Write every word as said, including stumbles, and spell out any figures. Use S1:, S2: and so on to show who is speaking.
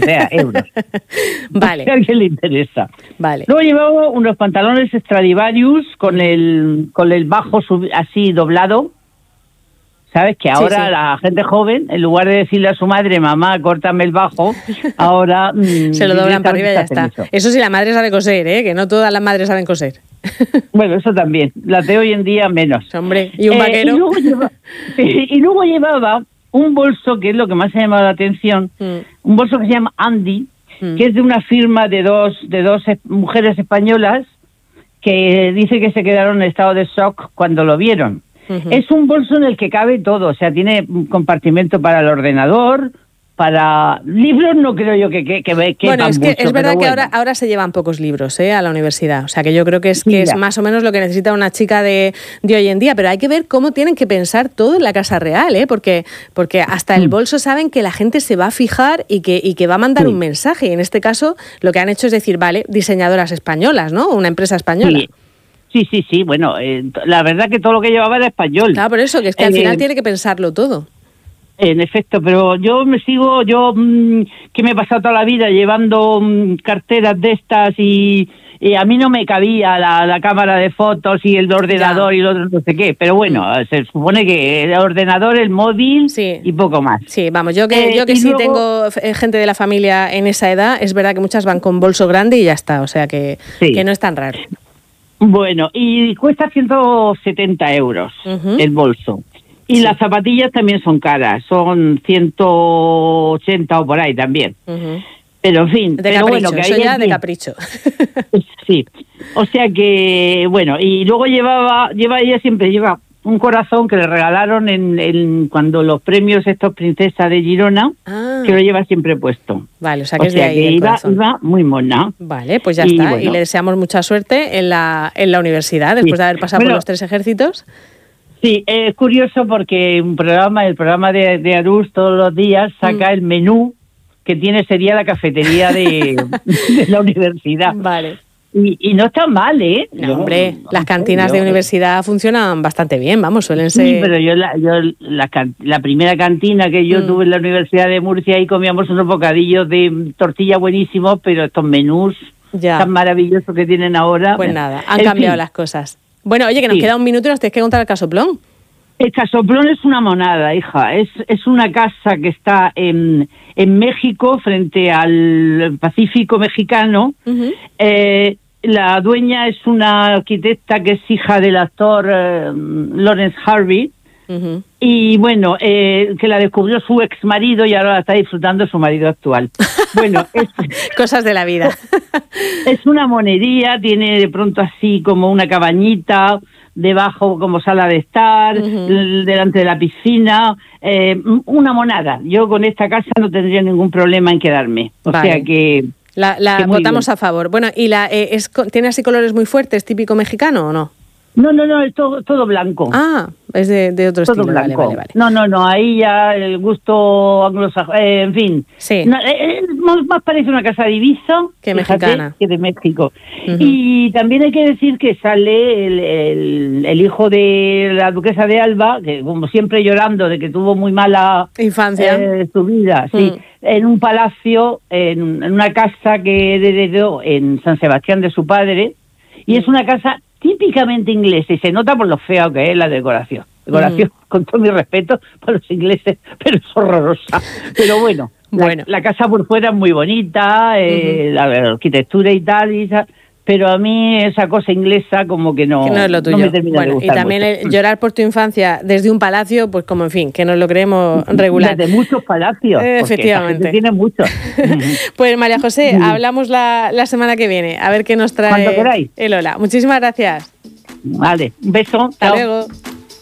S1: sea, euros.
S2: Vale.
S1: Si a alguien le interesa.
S2: Vale.
S1: Luego llevaba unos pantalones Stradivarius con el, con el bajo sub, así doblado. ¿Sabes? Que ahora sí, sí. La gente joven, en lugar de decirle a su madre, mamá, córtame el bajo, ahora... Mmm,
S2: se lo doblan para arriba y ya está. Eso. eso sí, la madre sabe coser, ¿eh? Que no todas las madres saben coser.
S1: Bueno, eso también. Las de hoy en día menos.
S2: Hombre, ¿y un eh, vaquero?
S1: Y luego, lleva, y luego llevaba un bolso, que es lo que más ha llamado la atención, mm. un bolso que se llama Andy, mm. que es de una firma de dos, de dos mujeres españolas que dice que se quedaron en estado de shock cuando lo vieron. Uh-huh. Es un bolso en el que cabe todo, o sea, tiene un compartimento para el ordenador, para libros no creo yo que que, que, que
S2: bueno, es que
S1: mucho,
S2: es verdad
S1: bueno.
S2: que ahora ahora se llevan pocos libros ¿eh? A la universidad, o sea que yo creo que es que es más o menos lo que necesita una chica de, de hoy en día, pero hay que ver cómo tienen que pensar todo en la Casa Real, ¿eh? porque porque hasta el bolso saben que la gente se va a fijar y que y que va a mandar sí. un mensaje, y en este caso lo que han hecho es decir, vale, diseñadoras españolas, ¿no? Una empresa española.
S1: Sí. Sí, sí, sí, bueno, eh, la verdad que todo lo que llevaba era español.
S2: Claro, por eso, que es que al eh, final tiene que pensarlo todo.
S1: En efecto, pero yo me sigo, yo mmm, que me he pasado toda la vida llevando mmm, carteras de estas y, y a mí no me cabía la, la cámara de fotos y el ordenador ya. Y lo otro no sé qué, pero bueno, mm. se supone que el ordenador, el móvil sí. y poco más.
S2: Sí, vamos, yo que, eh, yo que sí luego... tengo gente de la familia en esa edad, es verdad que muchas van con bolso grande y ya está, o sea que, sí. que no es tan raro.
S1: Bueno, y cuesta ciento setenta euros uh-huh. el bolso. Y sí. las zapatillas también son caras, son ciento ochenta o por ahí también. Uh-huh. Pero en fin,
S2: de
S1: pero
S2: capricho,
S1: bueno, que
S2: eso
S1: ahí
S2: ya
S1: es
S2: de capricho.
S1: Sí, o sea que, bueno, y luego llevaba, lleva ella siempre lleva un corazón que le regalaron en, en cuando los premios estos Princesa de Girona, ah. que lo lleva siempre puesto.
S2: Vale, o sea que
S1: o
S2: es
S1: sea
S2: de ahí
S1: que
S2: el
S1: iba,
S2: corazón.
S1: iba muy mona.
S2: Vale, pues ya
S1: y
S2: está.
S1: Bueno.
S2: Y le deseamos mucha suerte en la, en la universidad, después sí. de haber pasado bueno, por los tres ejércitos.
S1: Sí, es curioso porque un programa, el programa de, de Arús todos los días saca mm. el menú que tiene sería la cafetería de, de la universidad.
S2: Vale.
S1: Y, y no está mal, ¿eh?
S2: No, hombre, no, las cantinas yo, de universidad funcionan bastante bien, vamos, suelen ser...
S1: Sí, pero yo la, yo la, la primera cantina que yo mm. tuve en la Universidad de Murcia, ahí comíamos unos bocadillos de tortilla buenísimos, pero estos menús ya. tan maravillosos que tienen ahora...
S2: Pues nada, han en cambiado fin. las cosas. Bueno, oye, que nos sí. queda un minuto y nos tienes que contar el casoplón.
S1: El casoplón es una monada, hija. Es, es una casa que está en, en México, frente al Pacífico mexicano. Uh-huh. Eh, la dueña es una arquitecta que es hija del actor eh, Lawrence Harvey. Uh-huh. Y bueno, eh, que la descubrió su ex marido y ahora la está disfrutando su marido actual. Bueno, es,
S2: cosas de la vida.
S1: Es una monería, tiene de pronto así como una cabañita, debajo como sala de estar, uh-huh. delante de la piscina, eh, una monada. Yo con esta casa no tendría ningún problema en quedarme. O vale. sea que...
S2: La, la
S1: que
S2: votamos
S1: bien.
S2: a favor. Bueno, ¿y la eh, es, tiene así colores muy fuertes, típico mexicano o no?
S1: No, no, no, es todo, todo blanco.
S2: Ah, es de, de otro
S1: todo
S2: estilo.
S1: Blanco.
S2: Vale, vale, vale.
S1: No, no, no, ahí ya el gusto anglosajón, eh, en fin.
S2: Sí.
S1: No, eh, más, más parece una casa de Ibiza
S2: que
S1: fíjate,
S2: mexicana.
S1: Que de México.
S2: Uh-huh.
S1: Y también hay que decir que sale el, el, el hijo de la duquesa de Alba, que como siempre llorando de que tuvo muy mala
S2: infancia,
S1: eh, su vida, sí, uh-huh. en un palacio, en, en una casa que heredó en San Sebastián de su padre, y uh-huh. es una casa típicamente inglesa, y se nota por lo feo que es la decoración. Decoración, mm. con todo mi respeto para los ingleses, pero es horrorosa. Pero bueno,
S2: bueno.
S1: La, la casa por fuera es muy bonita, eh, uh-huh. la, la arquitectura y tal, y esa, pero a mí esa cosa inglesa como que no,
S2: que no es lo tuyo.
S1: No me termina
S2: bueno,
S1: de gustar
S2: y también
S1: mucho.
S2: El, llorar por tu infancia desde un palacio, pues como en fin, que nos lo creemos regular.
S1: Desde muchos palacios,
S2: eh, efectivamente.
S1: Tiene muchos.
S2: Pues María José, hablamos la, la semana que viene, a ver qué nos trae
S1: Cuando queráis.
S2: el Hola. Muchísimas gracias.
S1: Vale, un beso.
S2: Hasta
S1: chao.
S2: luego.